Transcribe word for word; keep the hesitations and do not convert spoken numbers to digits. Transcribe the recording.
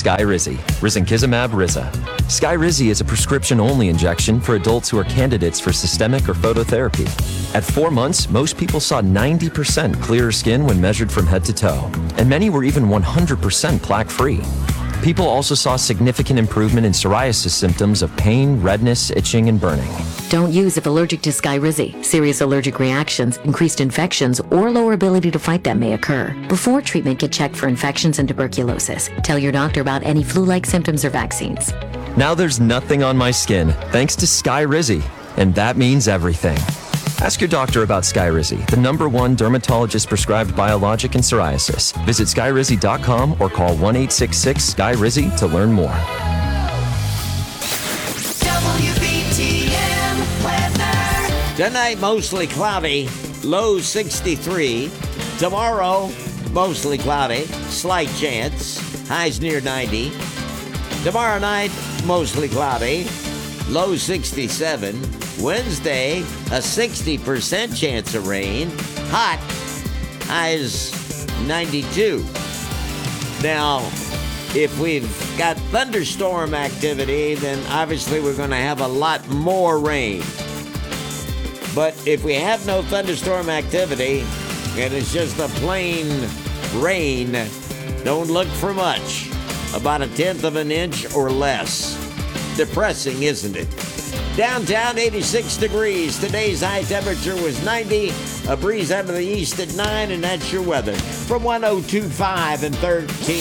Skyrizi, risankizumab Riza. Skyrizi is a prescription-only injection for adults who are candidates for systemic or phototherapy. At four months, most people saw ninety percent clearer skin when measured from head to toe, and many were even one hundred percent plaque-free. People also saw significant improvement in psoriasis symptoms of pain, redness, itching, and burning. Don't use if allergic to Skyrizi. Serious allergic reactions, increased infections, or lower ability to fight them may occur. Before treatment, get checked for infections and tuberculosis. Tell your doctor about any flu-like symptoms or vaccines. Now there's nothing on my skin, thanks to Skyrizi, and that means everything. Ask your doctor about Skyrizi, the number one dermatologist-prescribed biologic in psoriasis. Visit skyrizi dot com or call one eight six six S K Y R I Z Y to learn more. W B T M weather. Tonight, mostly cloudy, low sixty-three. Tomorrow, mostly cloudy, slight chance, highs near ninety. Tomorrow night, mostly cloudy, low sixty-seven. Wednesday, a sixty percent chance of rain, hot, highs ninety-two. Now, if we've got thunderstorm activity, then obviously we're going to have a lot more rain. But if we have no thunderstorm activity, and it's just a plain rain, don't look for much. About a tenth of an inch or less. Depressing, isn't it? Downtown, eighty-six degrees. Today's high temperature was ninety. A breeze out of the east at nine, and that's your weather from one oh two point five and thirteen.